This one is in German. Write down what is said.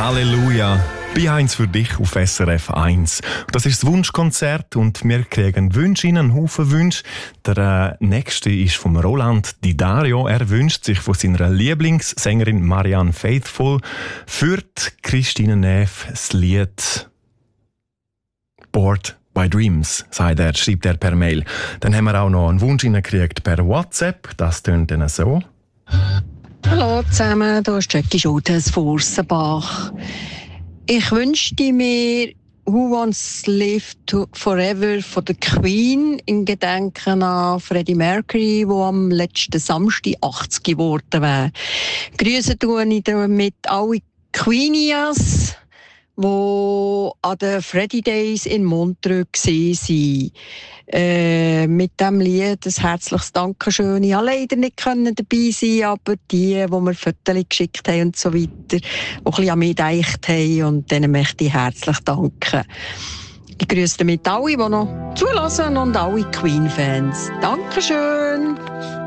Halleluja! Bei 1 für dich auf SRF 1. Das ist das Wunschkonzert und wir kriegen Wünsche in einen Haufen Wünsche. Der nächste ist vom Roland Di Dario. Er wünscht sich von seiner Lieblingssängerin Marianne Faithfull für Christine Neff das Lied Bored by Dreams, schreibt er per Mail. Dann haben wir auch noch einen Wunsch gekriegt per WhatsApp. Das tönt dann so. Hallo zusammen, hier ist Jackie Schultes von Ursenbach. Ich wünschte mir «Who Wants to Live Forever» von der Queen in Gedenken an Freddie Mercury, der am letzten Samstag 80 geworden wäre. Grüße tue ich damit alle Queenias, die an den Freddie Days in Montreux waren. Mit diesem Lied ein herzliches Dankeschön. Ich konnte leider nicht dabei sein, aber die mir Fotos geschickt haben und so weiter, die ein bisschen an mich gedacht haben, und denen möchte ich herzlich danken. Ich grüße damit alle, die noch zulassen, und alle Queen-Fans. Dankeschön!